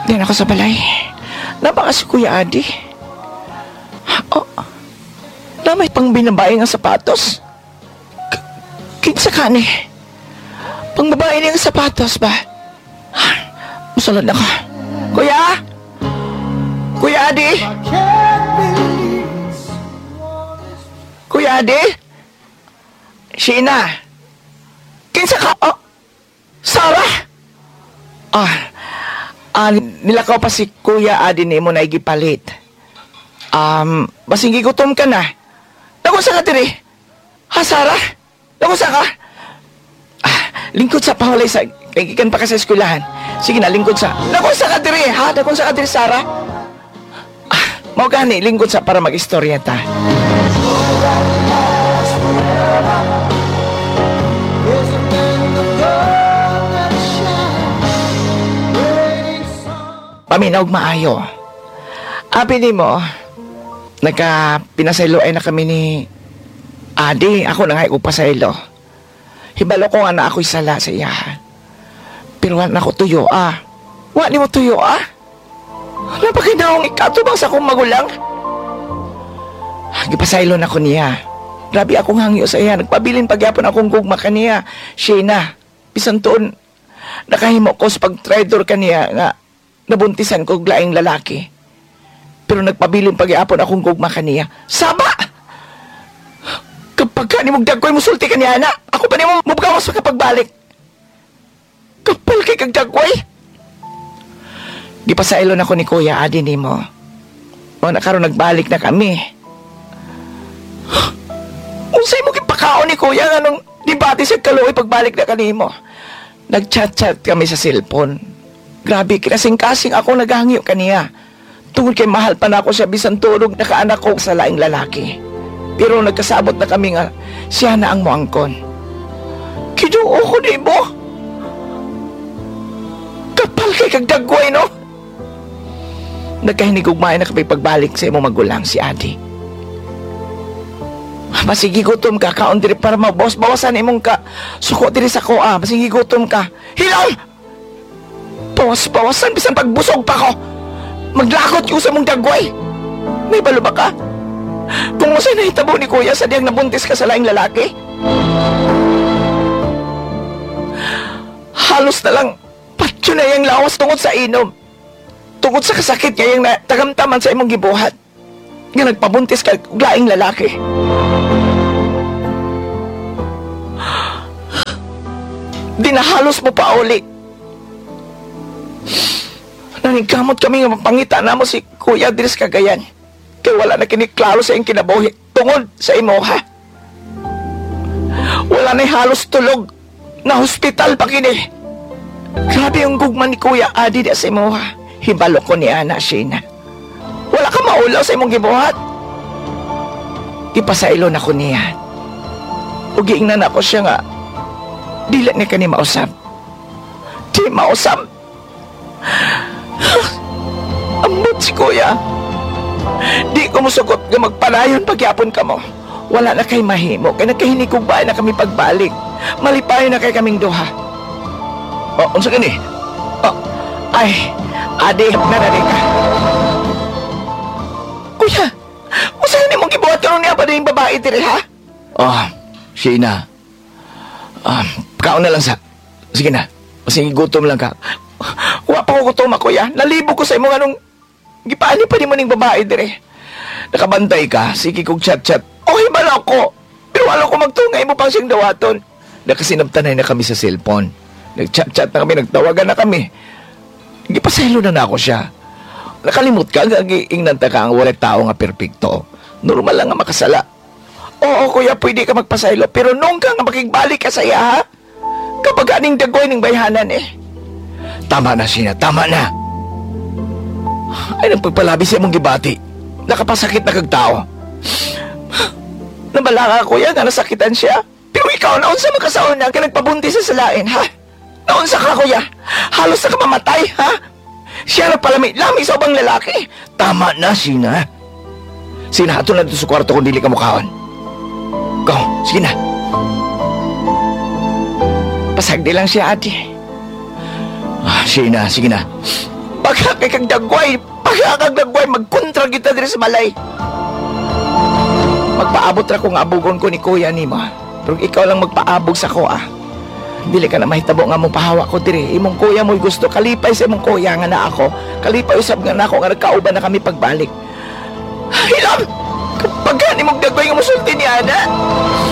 Diyan ako sa balay. Napaka si Kuya Adi. Oh, na may pang binabae ng sapatos. Kinsa ka ni? Pang babae ng sapatos ba? Masulod na ko. Kuya? Kuya Adi? Kuya Adi? Sheena? Kinsa ka? Oh, Sarah? Nilakaw pa si Kuya Adi ni mo na igipalit. Basing gigutom ka na. Nakunsa ka diri? Ha, Sarah? Nakunsa ka? Lingkod sa pahulay sa... Kagikan pa ka sa eskwelahan. Sige na, lingkod sa... Nakunsa ka diri, ha? Nakunsa ka diri, Sarah? Mau gani, lingkod sa para mag-istorya ta. Paminaw maayo. Abi ni mo, pinasaylo na kami ni Adi. Ako na nga pasaylo. Hibalo ko nga na ako'y sala sa iya. Pero wala na ako tuyo, Wala ni mo tuyo, Wala pa kinaong ikatubang sa akong magulang. Gipasaylo na ko niya. Grabe akong hangyo sa iya. Nagpabilin pagyapon akong gugma kaniya. Sheena, bisan tuon, nakahimo ko sa pag-traidor kaniya nga nabuntisan ko glaing lalaki. Pero nagpabilin pagyapon akong gugma kaniya. Saba! Kapag ka ni mong dagkoy musulti kaniya na, ako pa ni mo mabagawas sa kapagbalik. Kapal kay kag dagkoy. Gipasaylo na ko ni Kuya Adi ni mo. O nakaroon nagbalik na kami. Unsay mo gipakaon ni Kuya nga nung dibati sa kaluoy pagbalik na kanimo. Nag-chat-chat kami sa cellphone. Grabe, kinasing-kasing ako naghangyo kaniya. Tungod kay mahal pa na ako siya bisan tulog nakaanak ko sa laing lalaki. Pero nagkasabot na kami nga siya na ang muangkon. Kinuo ko ni mo. Kapal kay kagdagway, no? Nagkahinigugmay na kami pagbalik sa imong magulang si Adi. Masigi gutom ka, kaon diri para mabawas-bawasan imong ka. Suko diri sa ko, masigi gutom ka. Hilom! Bawas-bawasan, bisan pagbusog pa ko. Maglakot ko sa mong dagway. May balo ba ka? Kung masay nahitabo ni Kuya sa diyang nabuntis ka sa laing lalaki? Halos na lang patyo na yung lawas tungod sa inom. Tungod sa kasakit niya yung tagamtaman sa imong gibuhat. Nga nagpabuntis ka laing lalaki. Dinahalos mo pa uli. Naningkamot kami nga mapangita na mo si Kuya Dris Cagayan. Kaya wala na kiniklaro sa iyong kinabuhi tungod sa imoha. Wala na halos tulog na hospital pa kini. Grabe yung gugman ni Kuya Adi sa imoha. Hibalo ko ni Ana Sheena. Wala ka maulaw sa imong gibuhat. Ipasaylo na ko niya. Ugiingnan ako siya nga. Dila niya ka ni mausap. Di mausap. Ambot si Kuya. Di ko musugot nga magpalayon pagyapon ka mo. Wala na kay mahimo. Kaya nagkahinikugbaay na kami pagbalik. Malipayon na kay kaming duha. Unsa gani? Ay, Adi, nanari ka. Kuya, usahin ni mong gibuhat ka niya pa din yung babae diri, ha? Sheena. Kaon na lang sa... Sige na. Sige, gutom lang ka. Wa pa ko gutom, Kuya. Nalibog ko sa imo anong gipaani pa ni mo ning babae dire. Nakabantay ka. Sige kong chat-chat. Hibalo ko. Pero wala ko magtungay mo pang siyang dawaton. Nakasinabtanay na kami sa cellphone. Nag-chat-chat na kami, nagtawagan na kami. Gipasaylo na ako siya. Nakalimot ka, ingnan ta ka ang wala tao nga perpekto. Normal lang nga makasala. Oo, Kuya, pwede ka magpasaylo. Pero nung ka nga makigbalik ka sa iya, ha? Kapag aning dagoy ning bayhanan, Tama na, Sheena. Tama na. Ay, nagpagpalabi siya mong gibati. Nakapasakit na kagtao. Nabala ka, Kuya, nga nasakitan siya. Pero ikaw, naunsa makasaon na ka nagpabuntis sa salain, ha? Naunsa ka, Kuya? Halos na ka mamatay, ha? Siya na palami sa ubang lalaki. Tama na, Sheena. Sinahato na dito sa kwarto kung dili ka mukhaon. Go, sige na. Pasagdi lang siya, Adi. Sheena, sige na. Pagkakay kag dagway, pagkakag dagway, magkontra kita diri sa balay. Magpaabot ra ko nga abugon ko ni kuya ni mo. Pero ikaw lang magpaabog sa ko Dili ka na mahitabo nga mong pahawa ko diri. Imong kuya mo'y gusto. Kalipay sa imong kuya nga na ako. Kalipay usab nga na ako nga nagkauban na kami pagbalik. Hilam! Kapag ka ni mong dagway nga musulti ni Ana.